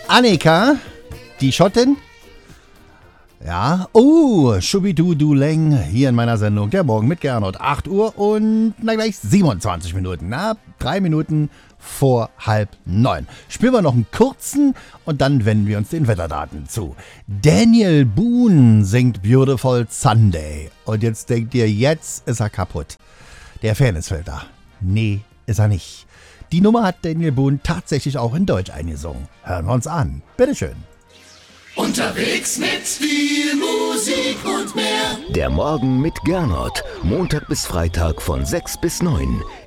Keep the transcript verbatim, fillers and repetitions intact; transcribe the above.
Annika, die Schottin. Ja, oh, Schubidu-Du-Leng, hier in meiner Sendung, der Morgen mit Gernot. acht Uhr und, na gleich, siebenundzwanzig Minuten, na, drei Minuten vor halb neun. Spielen wir noch einen kurzen und dann wenden wir uns den Wetterdaten zu. Daniel Boone singt Beautiful Sunday. Und jetzt denkt ihr, jetzt ist er kaputt. Der Fairnessfilter. Nee, ist er nicht. Die Nummer hat Daniel Boone tatsächlich auch in Deutsch eingesungen. Hören wir uns an. Bitteschön. Unterwegs mit viel Musik und mehr. Der Morgen mit Gernot. Montag bis Freitag von sechs bis neun.